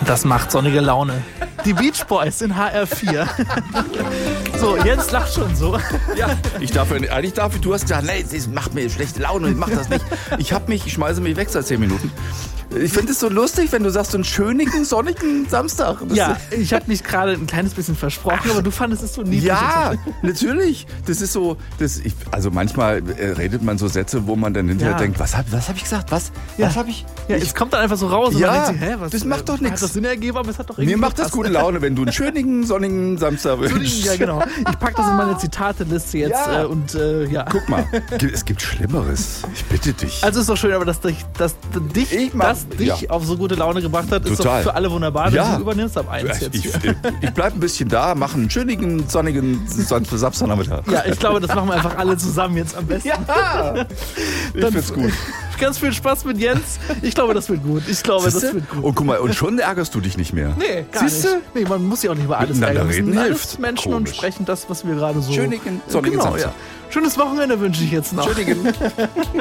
Das macht sonnige Laune. Die Beach Boys in HR4. So, Jens lacht schon so. Ja, du hast gesagt, nee, das macht mir schlechte Laune, ich mach das nicht. Ich schmeiße mich weg seit 10 Minuten. Ich finde es so lustig, wenn du sagst, so einen schönen, sonnigen Samstag. Ja, ich habe mich gerade ein kleines bisschen versprochen, aber du fandest es so niedlich. Ja, natürlich. Das ist so, also manchmal redet man so Sätze, wo man dann hinterher denkt, was hab ich gesagt? Was habe ich? Ja, es kommt dann einfach so raus und man denkt sich, das macht doch nichts. Hat das Sinn ergeben, aber es hat doch irgendwie Mir macht das gute Laune, wenn du einen schönen, sonnigen Samstag wünschst. Ja, genau. Ich packe das in meine Zitateliste jetzt und ja. Guck mal, es gibt Schlimmeres. Ich bitte dich. Also ist doch schön, aber dass dich auf so gute Laune gebracht hat, ist doch für alle wunderbar, wenn du übernimmst ab 1 jetzt. Ich bleib ein bisschen da, mache einen schönen, sonnigen Samstagnachmittag. Ja, ich glaube, das machen wir einfach alle zusammen jetzt am besten. Ja, ich find's gut. Ganz viel Spaß mit Jens. Ich glaube, das wird gut. Das wird gut. Und guck mal, und schon ärgerst du dich nicht mehr. Nee, gar nicht. Nee, man muss ja auch nicht über alles ärgern. Reden hilft. Menschen Komisch. und sprechen das, was wir gerade so... Schönen sonnigen Samstag. Ja. Schönes Wochenende wünsche ich jetzt noch. Schönen.